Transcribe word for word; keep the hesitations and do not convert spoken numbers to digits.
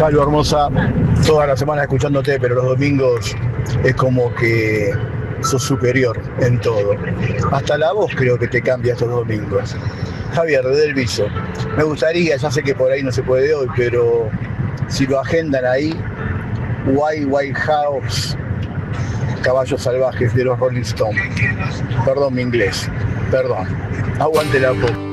Calvo, hermosa, toda la semana escuchándote, pero los domingos es como que sos superior en todo. Hasta la voz creo que te cambia estos domingos. Javier, de Del Viso, me gustaría, ya sé que por ahí no se puede hoy, pero si lo agendan ahí, White White House, Caballos Salvajes de los Rolling Stones. Perdón mi inglés, perdón. Aguante la pop.